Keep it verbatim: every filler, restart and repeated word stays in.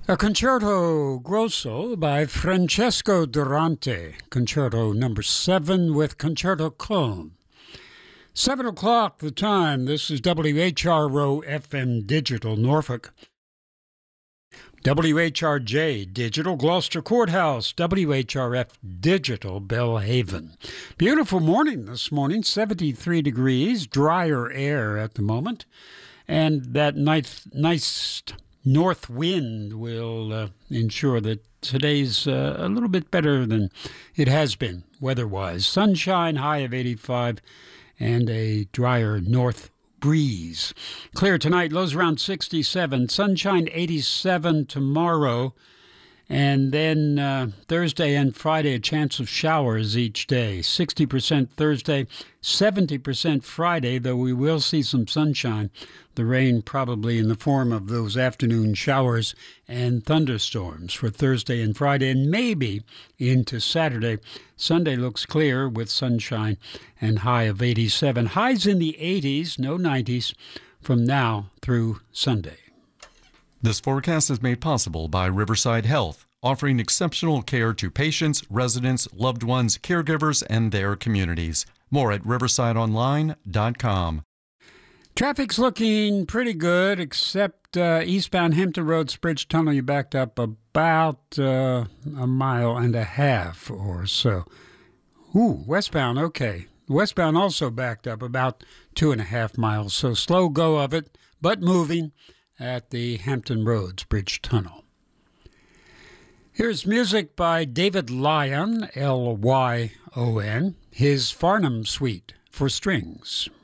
A concerto grosso by Francesco Durante, concerto number seven with concerto Clone. Seven o'clock the time. This is W H R O F M Digital Norfolk, W H R J Digital Gloucester Courthouse, W H R F Digital Bellhaven. Beautiful morning this morning, seventy-three degrees, drier air at the moment, and that nice, nice north wind will uh, ensure that today's uh, a little bit better than it has been weather-wise. Sunshine, high of eighty-five, and a drier north breeze. Clear tonight, lows around sixty-seven. Sunshine, eighty-seven tomorrow. And then uh, Thursday and Friday, a chance of showers each day. sixty percent Thursday, seventy percent Friday, though we will see some sunshine. The rain probably in the form of those afternoon showers and thunderstorms for Thursday and Friday, and maybe into Saturday. Sunday looks clear with sunshine and high of eighty-seven. Highs in the eighties, no nineties, from now through Sunday. This forecast is made possible by Riverside Health, offering exceptional care to patients, residents, loved ones, caregivers, and their communities. More at riverside online dot com. Traffic's looking pretty good, except uh, eastbound Hampton Roads Bridge Tunnel, you backed up about uh, a mile and a half or so. Ooh, westbound, okay. Westbound also backed up about two and a half miles, so slow go of it, but moving at the Hampton Roads Bridge Tunnel. Here's music by David Lyon, L Y O N, his Farnham Suite for strings.